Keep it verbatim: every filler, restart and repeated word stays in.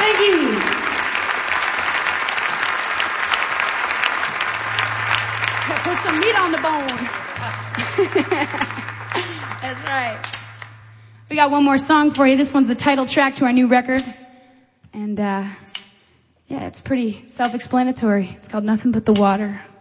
Thank you. Put some meat on the bone. That's right. We got one more song for you. This one's the title track to our new record. And, uh, yeah, it's pretty self-explanatory. It's called Nothing But the Water.